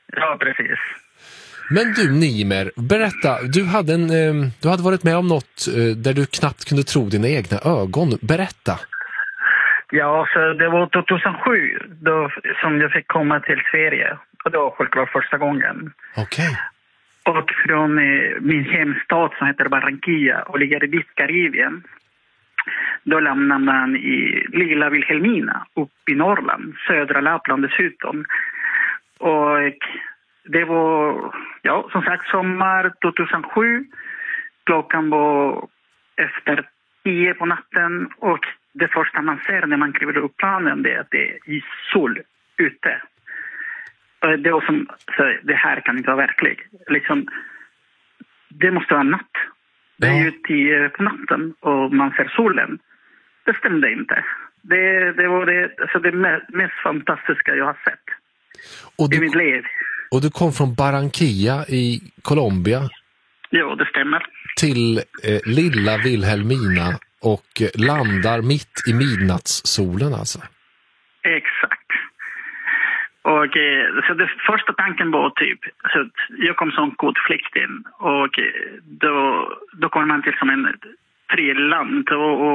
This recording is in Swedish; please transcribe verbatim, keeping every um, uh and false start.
Ja, precis. Men du Nimer, berätta, du hade, en, eh, du hade varit med om något eh, där du knappt kunde tro dina egna ögon. Berätta. Ja, så det var tjugohundrasju då, som jag fick komma till Sverige. Och det var självklart första gången. Okej. Okay. Och från eh, min hemstad som heter Barranquilla och ligger i Karibien. Då lämnar man i lilla Vilhelmina upp i Norrland, södra Lappland dessutom. Och det var, ja, som sagt, sommar tjugohundrasju. Klockan var efter tio på natten och det första man ser när man kliver upp planen det är att det är sol ute. Och det var som, så det här kan inte vara verkligt. Liksom, det måste vara natt. Det är ju tio på natten och man ser solen. Det stämde inte. Det, det var det, alltså det mest fantastiska jag har sett och du, i mitt liv. Och du kom från Barranquilla i Colombia? Jo, det stämmer. Till eh, lilla Vilhelmina och landar mitt i midnattssolen alltså? Exakt. Och eh, så det första tanken var typ, så jag kom som kvotflykting och då, då kommer man till som en friland och,